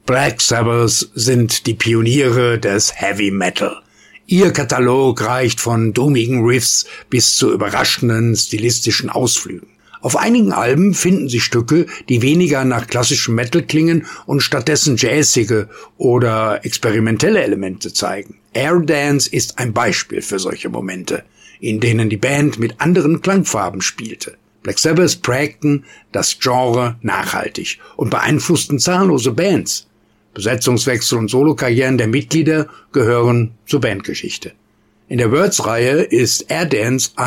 Black Sabbath sind die Pioniere des Heavy Metal. Ihr Katalog reicht von doomigen Riffs bis zu überraschenden stilistischen Ausflügen. Auf einigen Alben finden sich Stücke, die weniger nach klassischem Metal klingen und stattdessen jazzige oder experimentelle Elemente zeigen. Air Dance ist ein Beispiel für solche Momente, in denen die Band mit anderen Klangfarben spielte. Black Sabbath prägten das Genre nachhaltig und beeinflussten zahllose Bands. Besetzungswechsel und Solokarrieren der Mitglieder gehören zur Bandgeschichte. In der Words-Reihe ist Air Dance